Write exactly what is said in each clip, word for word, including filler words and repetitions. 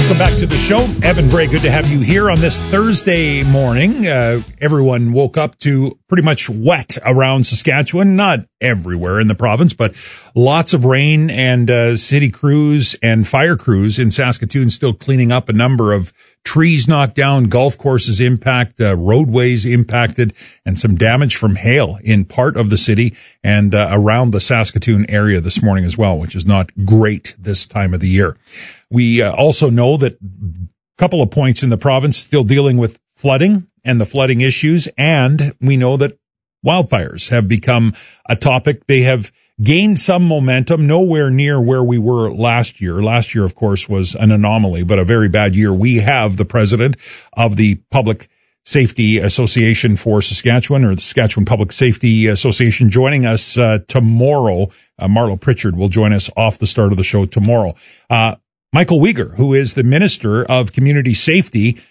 Welcome back to the show. Evan Bray, good to have you here on this Thursday morning. Uh, everyone woke up to pretty much wet around Saskatchewan, not everywhere in the province, but lots of rain, and uh, city crews and fire crews in Saskatoon still cleaning up a number of trees knocked down, golf courses impact, uh, roadways impacted, and some damage from hail in part of the city and uh, around the Saskatoon area this morning as well, which is not great this time of the year. We uh, also know that a couple of points in the province still dealing with flooding and the flooding issues, and we know that wildfires have become a topic. They have gained some momentum, nowhere near where we were last year. Last year, of course, was an anomaly, but a very bad year. We have the president of the Public Safety Association for Saskatchewan, or the Saskatchewan Public Safety Association, joining us uh, tomorrow. Uh, Marlo Pritchard will join us off the start of the show tomorrow. Uh, Michael Uyghur, who is the Minister of Community Safety,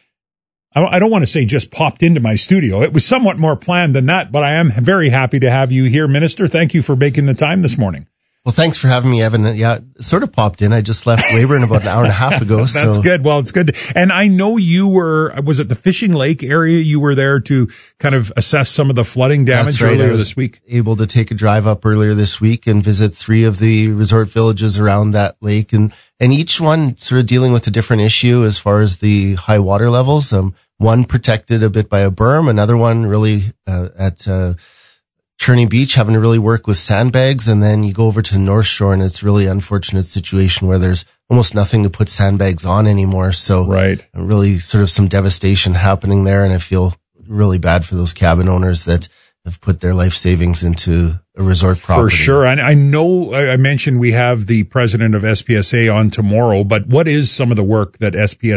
I don't want to say just popped into my studio. It was somewhat more planned than that, but I am very happy to have you here, Minister. Thank you for making the time this morning. Well, thanks for having me, Evan. Yeah, sort of popped in. I just left Weyburn about an hour and a half ago. That's so. good. Well, it's good. To, and I know you were, was it the Fishing Lake area? You were there to kind of assess some of the flooding damage That's right. earlier I was this week. Able to take a drive up earlier this week and visit three of the resort villages around that lake, and and each one sort of dealing with a different issue as far as the high water levels. Um, one protected a bit by a berm, another one really uh, at uh, Churney Beach having to really work with sandbags, and then you go over to the North Shore and it's really unfortunate situation where there's almost nothing to put sandbags on anymore. So right. really sort of some devastation happening there, and I feel really bad for those cabin owners that have put their life savings into a resort property. For sure. And I know I mentioned we have the president of S P S A on tomorrow, but what is some of the work that S P S A